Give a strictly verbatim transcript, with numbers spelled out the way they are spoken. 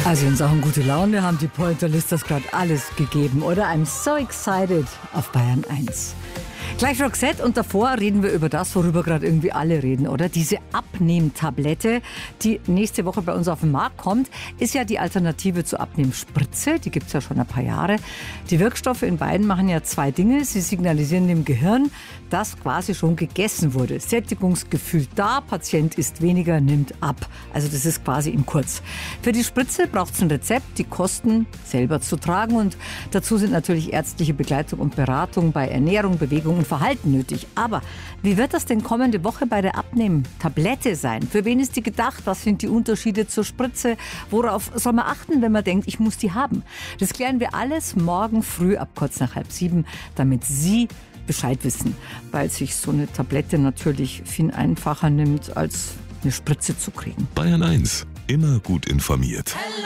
Also in Sachen gute Laune haben die Pointer-Listers gerade alles gegeben, oder? I'm so excited auf Bayern eins. Gleich Roxette und davor reden wir über das, worüber gerade irgendwie alle reden, oder? Diese Abnehmtablette, die nächste Woche bei uns auf den Markt kommt, ist ja die Alternative zur Abnehmspritze. Die gibt es ja schon ein paar Jahre. Die Wirkstoffe in beiden machen ja zwei Dinge. Sie signalisieren dem Gehirn, dass quasi schon gegessen wurde. Sättigungsgefühl da, Patient isst weniger, nimmt ab. Also das ist quasi in kurz. Für die Spritze braucht es ein Rezept, die Kosten selber zu tragen. Und dazu sind natürlich ärztliche Begleitung und Beratung bei Ernährung, Bewegung und Verhalten nötig. Aber wie wird das denn kommende Woche bei der Abnehmtablette sein? Für wen ist die gedacht? Was sind die Unterschiede zur Spritze? Worauf soll man achten, wenn man denkt, ich muss die haben? Das klären wir alles morgen früh ab kurz nach halb sieben, damit Sie Bescheid wissen, weil sich so eine Tablette natürlich viel einfacher nimmt, als eine Spritze zu kriegen. Bayern eins, immer gut informiert.